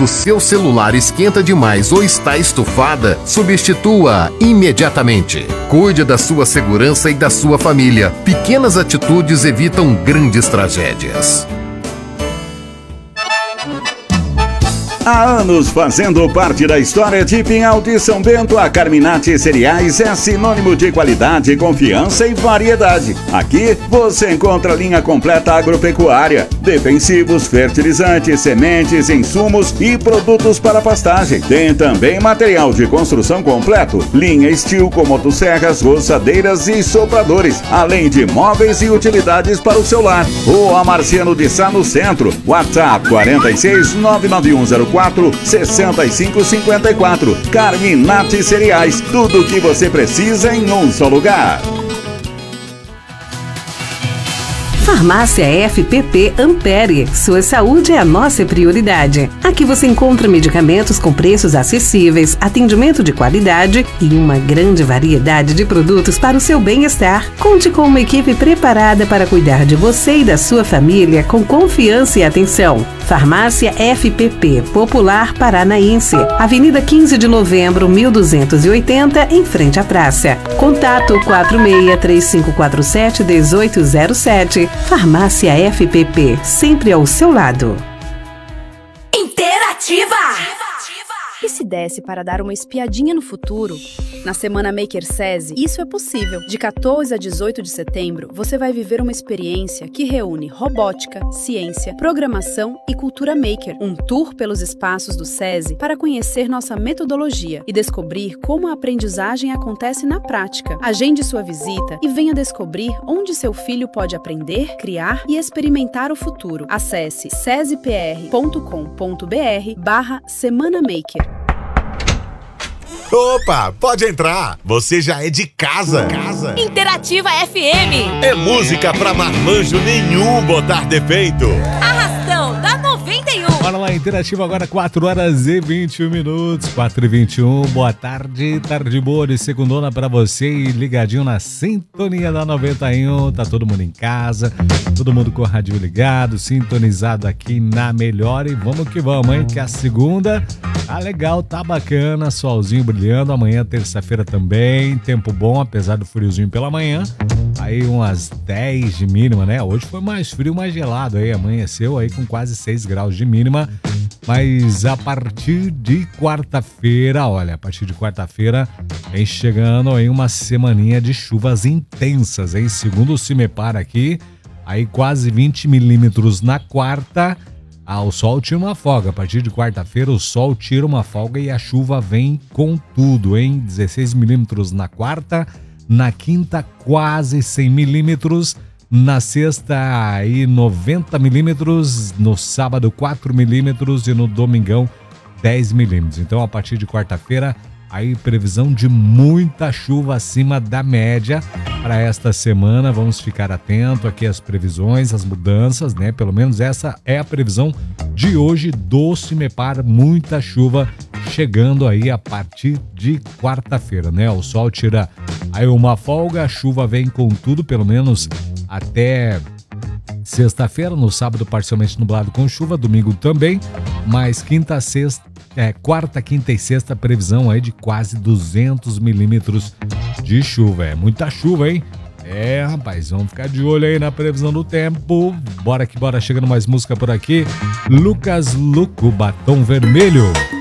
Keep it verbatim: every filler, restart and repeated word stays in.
do seu celular esquenta demais ou está estufada, substitua imediatamente. Cuide da sua segurança e da sua família. Pequenas atitudes evitam grandes tragédias. Há anos fazendo parte da história de Pinhal de São Bento, a Carminati Cereais é sinônimo de qualidade, confiança e variedade. Aqui você encontra a linha completa agropecuária, defensivos, fertilizantes, sementes, insumos e produtos para pastagem. Tem também material de construção completo, linha Steel com motosserras, roçadeiras e sopradores, além de móveis e utilidades para o seu lar. Rua Marciano de Sá, no centro. WhatsApp quarenta e seis, nove nove um zero quatro, seis cinco cinco quatro. Carminati Cereais, tudo o que você precisa em um só lugar. Farmácia F P P Ampere. Sua saúde é a nossa prioridade. Aqui você encontra medicamentos com preços acessíveis, atendimento de qualidade e uma grande variedade de produtos para o seu bem-estar. Conte com uma equipe preparada para cuidar de você e da sua família com confiança e atenção. Farmácia F P P Popular Paranaense, Avenida quinze de Novembro, mil duzentos e oitenta, em frente à praça. Contato quatro seis três cinco quatro sete, um oito zero sete. Farmácia F P P, sempre ao seu lado. Interativa! E se desse para dar uma espiadinha no futuro? Na Semana Maker SESI, isso é possível. De quatorze a dezoito de setembro, você vai viver uma experiência que reúne robótica, ciência, programação e cultura maker. Um tour pelos espaços do SESI para conhecer nossa metodologia e descobrir como a aprendizagem acontece na prática. Agende sua visita e venha descobrir onde seu filho pode aprender, criar e experimentar o futuro. Acesse sesipr ponto com ponto br barra Semana Maker. Opa, pode entrar. Você já é de casa. casa. Interativa F M. É música pra marmanjo nenhum botar defeito. Arrastão da noventa e um. Bora lá, Interativa agora, quatro horas e vinte e um minutos. quatro e vinte e um. Boa tarde, tarde boa de segundona pra você e ligadinho na sintonia da noventa e um. Tá todo mundo em casa, todo mundo com o rádio ligado, sintonizado aqui na melhor. E vamos que vamos, hein? Que a segunda tá legal, tá bacana, solzinho brilhando. Amanhã, terça-feira também, tempo bom, apesar do friozinho pela manhã. Aí umas dez de mínima, né? Hoje foi mais frio, mais gelado aí, amanheceu aí com quase seis graus de mínima. Mas a partir de quarta-feira, olha, a partir de quarta-feira vem chegando aí uma semaninha de chuvas intensas, hein? Segundo o CIMEPAR aqui, aí quase vinte milímetros na quarta. Ah, o sol tira uma folga. A partir de quarta-feira o sol tira uma folga e a chuva vem com tudo, hein? dezesseis milímetros na quarta, na quinta quase cem milímetros, na sexta aí noventa milímetros, no sábado quatro milímetros e no domingão dez milímetros. Então a partir de quarta-feira aí previsão de muita chuva acima da média para esta semana. Vamos ficar atento aqui às previsões, às mudanças, né? Pelo menos essa é a previsão de hoje do CIMEPAR. Muita chuva chegando aí a partir de quarta-feira, né? O sol tira aí uma folga, a chuva vem com tudo, pelo menos até sexta-feira. No sábado parcialmente nublado com chuva, domingo também, mas quinta, sexta, É, quarta, quinta e sexta, previsão aí de quase duzentos milímetros de chuva. É muita chuva, hein? É, rapaz, vamos ficar de olho aí na previsão do tempo. Bora que bora, chegando mais música por aqui. Lucas Luco, Batom Vermelho.